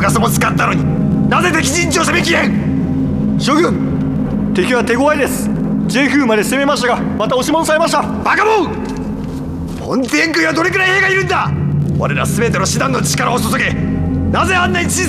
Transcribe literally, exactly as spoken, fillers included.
ガスも使ったのに、なぜ敵陣地を攻めきれん。 将軍、敵は手強いです。ジェフーまで攻めましたが、また押し戻されました。 バカモン！ポンティエン軍にはどれくらい兵がいるんだ。我ら全ての師団の力を注げ。なぜあんなに小さ